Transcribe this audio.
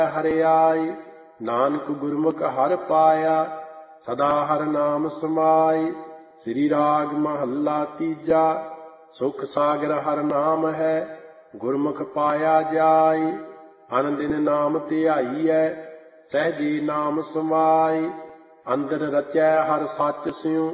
ਹਰਿਆਈ। ਨਾਨਕ ਗੁਰਮੁਖ ਹਰਿ ਪਾਇਆ, ਸਦਾ ਹਰਿ ਨਾਮ ਸਮਾਈ। ਸ੍ਰੀ ਰਾਗ ਮਹੱਲਾ ਤੀਜਾ। ਸੁਖ ਸਾਗਰ ਹਰਿ ਨਾਮ ਹੈ, ਗੁਰਮੁਖ ਪਾਇਆ ਜਾਈ। ਅਨ ਦਿਨ ਨਾਮ ਧਿਆਈਐ, ਸਹਿਜੇ ਨਾਮ ਸਮਾਈ। ਅੰਦਰ ਰਚੈ ਹਰਿ ਸੱਚ ਸਿਉ,